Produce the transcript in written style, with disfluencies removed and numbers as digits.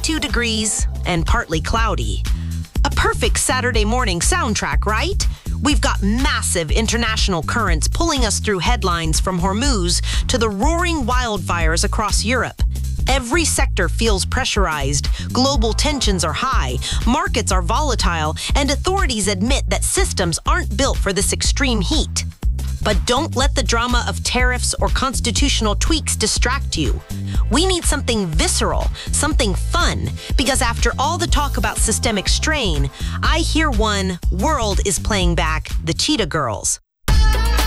22 degrees and partly cloudy. A perfect Saturday morning soundtrack, right? We've got massive international currents pulling us through headlines from Hormuz to the roaring wildfires across Europe. Every sector feels pressurized, global tensions are high, markets are volatile, and authorities admit that systems aren't built for this extreme heat. But don't let the drama of tariffs or constitutional tweaks distract you. We need something visceral, something fun, because after all the talk about systemic strain, I hear one world is playing back the Cheetah Girls.